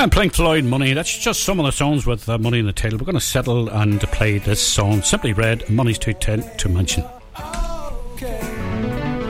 And Pink Floyd, Money. That's just some of the songs with money in the title. We're going to settle and play this song. Simply Red, Money's Too Tense to Mention. Okay.